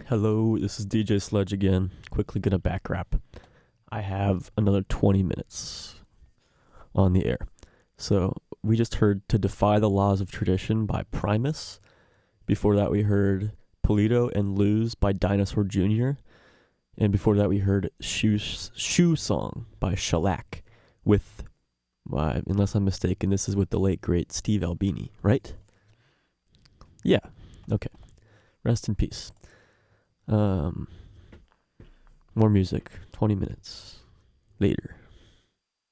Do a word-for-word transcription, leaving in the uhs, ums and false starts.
Hello, this is D J Sledge again. Quickly gonna back wrap. I have another twenty minutes on the air. So we just heard To Defy the Laws of Tradition by Primus. Before that we heard Polito and Lose by Dinosaur Junior And before that we heard Shoe, Shoe Song by Shellac with, uh, unless I'm mistaken, this is with the late great Steve Albini, right? Yeah, okay. Rest in peace. Um, more music, twenty minutes later.